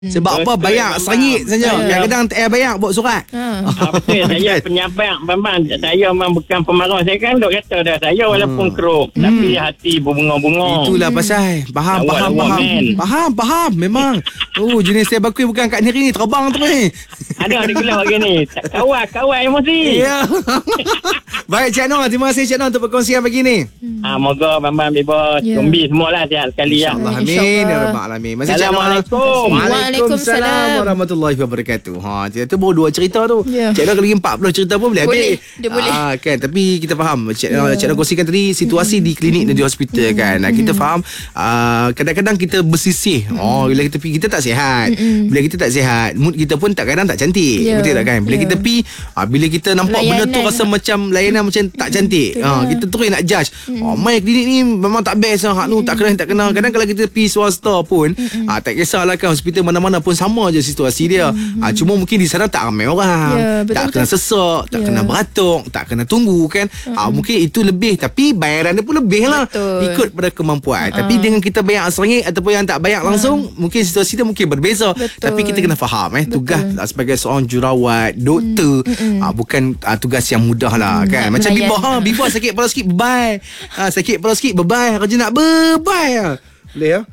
Sebab apa? Banyak sengit saja. Kadang-kadang tak payah banyak buat surat. Betul. Saya penyabang Bambang. Saya memang bukan pemarah. Saya kan duk kata dah. Saya walaupun keruk, tapi hati berbunga-bunga. Itulah pasal. Faham. Memang. Jenis saya bakui bukan kat negeri ni. Terbang tu ni. Ada gelar lagi ni. Kawan emosi. Ya. Baik Cik Noh. Terima kasih Cik Noh untuk perkongsian pagi ni. Moga Bambang bebas. Zombi semualah sihat sekali. InsyaAllah. Amin. Ya Rabbal Alamin. Assalamualaikum. Waalaikumsalam warahmatullahi wabarakatuh. Itu baru 2 cerita tu. Cik Noh lagi 40 cerita pun boleh habis. Dia boleh. Kan, tapi kita faham Cik Noh kongsikan tadi situasi di klinik dan di hospital kan. Kita faham kadang-kadang kita bersisih. Bila kita pergi kita tak sihat. Bila kita tak sihat, mood kita pun kadang tak cantik. Betul tak kan? Bila kita pergi bila kita nampak benda tu rasa macam layanan macam tak cantik. Kita terus nak judge. Mai klinik ni memang tak best hak tu tak kena. Kadang kalau kita pergi swasta pun tak kisahlah kan hospital mana-mana pun sama je situasi dia. Cuma mungkin di sana tak ramai orang. Tak kena sesak, tak kena beratuk, tak kena tunggu kan. Mungkin itu lebih tapi bayaran dia pun lebih lah. Ikut pada kemampuan. Tapi dengan kita bayar RM1 ataupun yang tak bayar langsung, mungkin situasi dia mungkin berbeza. Tapi kita kena faham tugas sebagai seorang jurawat, doktor, bukan tugas yang mudah lah kan. Macam Bibah sakit kepala sikit bye. Sakit kepala sikit bye. Kerja nak bye. Boleh ya?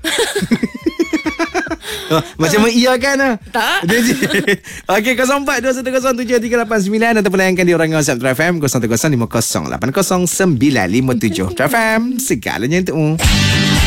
Macam mengiyakan tak. Okey, 0421038389 ataupun layankan di orang WhatsApp FM 0105080957 FM, segalanya untukmu.